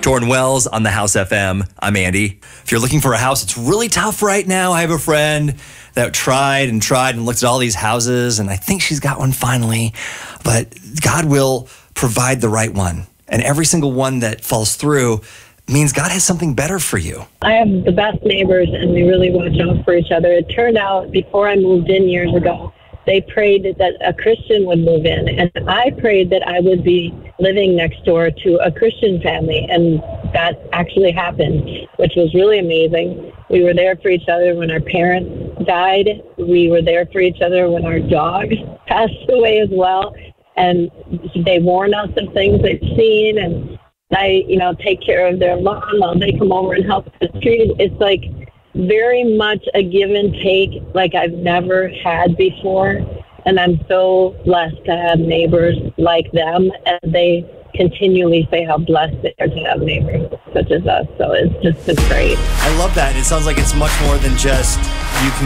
Jordan Wells on the House FM. I'm Andy. If you're looking for a house, it's really tough right now. I have a friend that tried and looked at all these houses, and I think she's got one finally. But God will provide the right one. And every single one that falls through means God has something better for you. I have the best neighbors, and we really watch out for each other. It turned out, before I moved in years ago, they prayed that a Christian would move in, and I prayed that I would be living next door to a Christian family, and that actually happened, which was really amazing. We were there for each other when our parents died. We were there for each other when our dog passed away as well, and they warned us of things they've seen, and I, take care of their lawn while they come over and help the street. It's like very much a give and take like I've never had before. And I'm so blessed to have neighbors like them. And they continually say how blessed they are to have neighbors such as us. So it's just been great. I love that. It sounds like it's much more than just you can